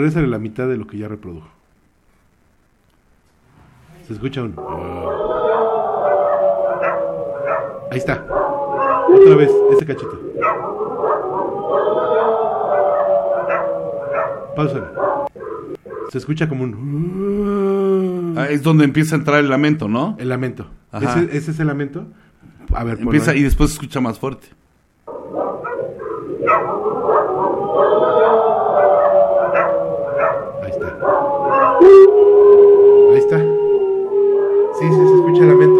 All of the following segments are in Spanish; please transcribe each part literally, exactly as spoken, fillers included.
regrésale la mitad de lo que ya reprodujo. Se escucha un... Ahí está. Otra vez, ese cachito. Páusale. Se escucha como un... Ah, es donde empieza a entrar el lamento, ¿no? El lamento. ¿Ese, ¿Ese es el lamento? A ver, empieza y después se escucha más fuerte. Ahí está. Ahí está. Sí, sí, se escucha el lamento.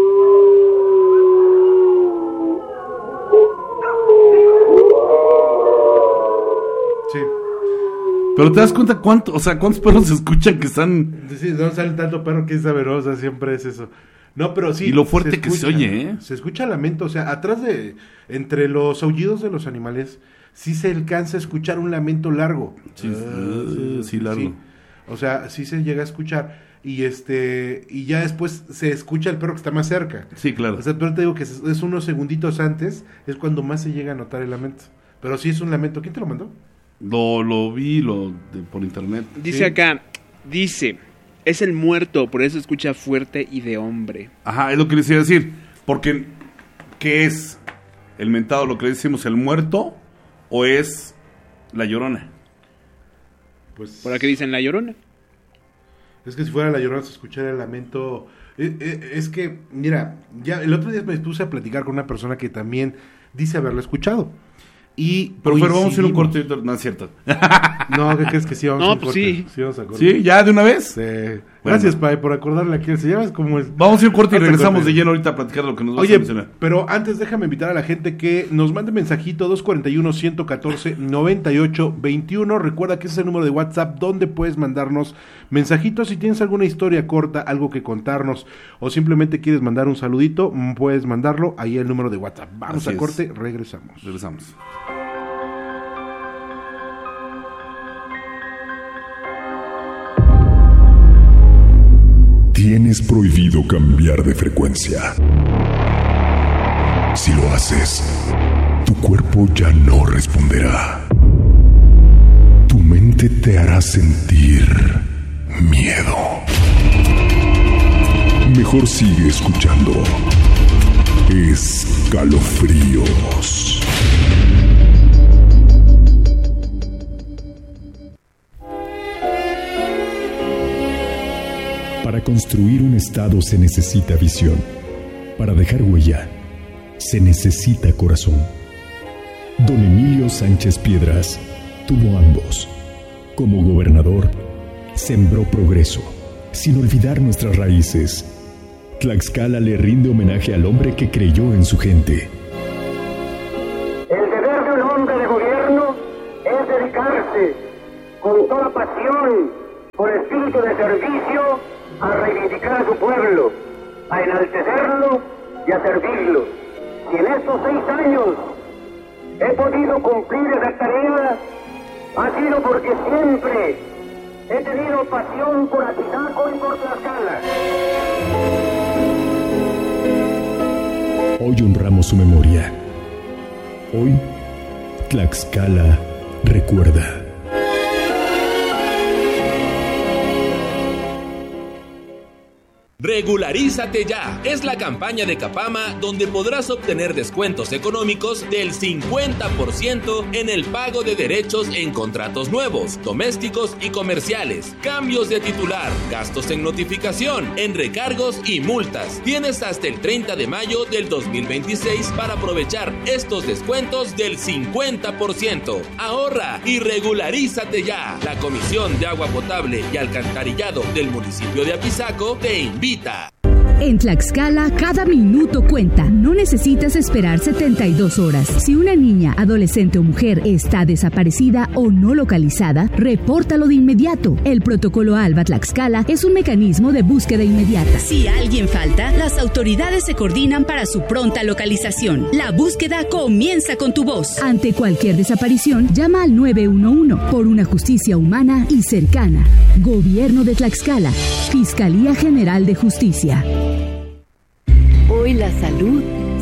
Sí. Pero te das cuenta cuánto, o sea, cuántos perros se escuchan que están... Sí, no sale tanto perro que es saberosa, siempre es eso. No, pero sí. Y lo fuerte se escucha, que se oye, ¿eh? Se escucha lamento, o sea, atrás de, entre los aullidos de los animales, sí se alcanza a escuchar un lamento largo. Sí, uh, sí, sí largo. Sí. O sea, sí se llega a escuchar. Y este, y ya después se escucha el perro que está más cerca. Sí, claro. O sea, pero te digo que es, es unos segunditos antes, es cuando más se llega a notar el lamento. Pero sí es un lamento. ¿Quién te lo mandó? Lo, lo vi lo de, por internet. Dice ¿Sí? acá, dice, es el muerto, por eso escucha fuerte y de hombre. Ajá, es lo que les iba a decir. Porque, ¿qué es el mentado? ¿Lo que le decimos, el muerto? ¿O es la Llorona? Pues... ¿Por qué dicen la Llorona? Es que si fuera la Llorona se escuchara el lamento. Es, es, es que, mira, ya el otro día me puse a platicar con una persona que también dice haberlo escuchado. Y pero, pero vamos a ir un corte, no es cierto. No, ¿qué crees que sí vamos no, a un pues corte? sí. Sí, vamos a corte. Sí, ya de una vez. Sí. Gracias, bueno. Pai, por acordarle aquí. Se llama como es. Vamos a ir un corte y regresamos corte. de lleno ahorita a platicar lo que nos va Oye, a mencionar. Pero antes déjame invitar a la gente que nos mande mensajito dos cuatro uno, uno uno cuatro, nueve ocho dos uno. Recuerda que ese es el número de WhatsApp donde puedes mandarnos mensajitos. Si tienes alguna historia corta, algo que contarnos o simplemente quieres mandar un saludito, puedes mandarlo ahí el número de WhatsApp. Vamos Así a corte, es. regresamos. Regresamos. Tienes prohibido cambiar de frecuencia. Si lo haces, tu cuerpo ya no responderá. Tu mente te hará sentir miedo. Mejor sigue escuchando Escalofríos. Para construir un estado se necesita visión. Para dejar huella, se necesita corazón. Don Emilio Sánchez Piedras tuvo ambos. Como gobernador, sembró progreso, sin olvidar nuestras raíces. Tlaxcala le rinde homenaje al hombre que creyó en su gente. El deber de un hombre de gobierno es dedicarse con toda pasión, con espíritu de servicio, a reivindicar a su pueblo, a enaltecerlo y a servirlo. Y en estos seis años he podido cumplir esa tarea, ha sido porque siempre he tenido pasión por Apizaco y por Tlaxcala. Hoy honramos su memoria. Hoy, Tlaxcala recuerda. Regularízate ya. Es la campaña de Capama donde podrás obtener descuentos económicos del cincuenta por ciento en el pago de derechos en contratos nuevos, domésticos y comerciales, cambios de titular, gastos en notificación, en recargos y multas. Tienes hasta el treinta de mayo del dos mil veintiséis para aprovechar estos descuentos del cincuenta por ciento. Ahorra y regularízate ya. La Comisión de Agua Potable y Alcantarillado del municipio de Apizaco te invita. En Tlaxcala, cada minuto cuenta. No necesitas esperar setenta y dos horas. Si una niña, adolescente o mujer está desaparecida o no localizada, repórtalo de inmediato. El protocolo ALBA Tlaxcala es un mecanismo de búsqueda inmediata. Si alguien falta, las autoridades se coordinan para su pronta localización. La búsqueda comienza con tu voz. Ante cualquier desaparición, llama al nueve uno uno por una justicia humana y cercana. Gobierno de Tlaxcala. Fiscalía General de Justicia. Hoy la salud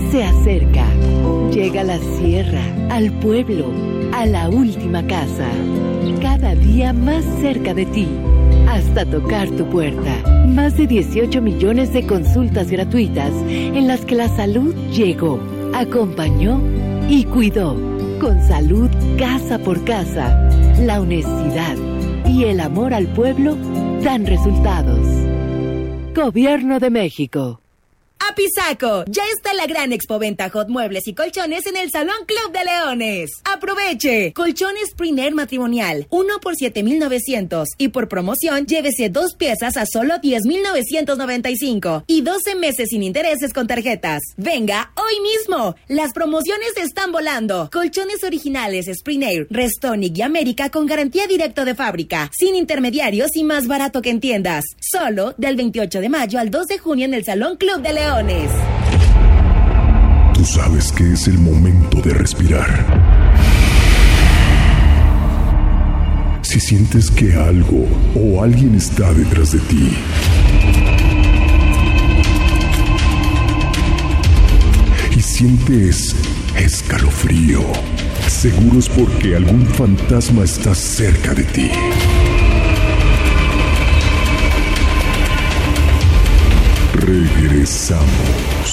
se acerca. Llega a la sierra, al pueblo, a la última casa. Cada día más cerca de ti, hasta tocar tu puerta. Más de dieciocho millones de consultas gratuitas en las que la salud llegó, acompañó y cuidó. Con salud casa por casa, la honestidad y el amor al pueblo dan resultados. Gobierno de México. Apizaco, ya está la gran expoventa Hot Muebles y Colchones en el Salón Club de Leones. Aproveche, colchones Sprinair matrimonial, uno por siete mil novecientos y por promoción llévese dos piezas a solo diez mil novecientos noventa y cinco y doce meses sin intereses con tarjetas. Venga hoy mismo, las promociones están volando. Colchones originales Sprinair, Restonic y América con garantía directo de fábrica, sin intermediarios y más barato que en tiendas. Solo del veintiocho de mayo al dos de junio en el Salón Club de Leones. Tú sabes que es el momento de respirar. Si sientes que algo o alguien está detrás de ti, y sientes escalofrío, seguro es porque algún fantasma está cerca de ti. Regresamos.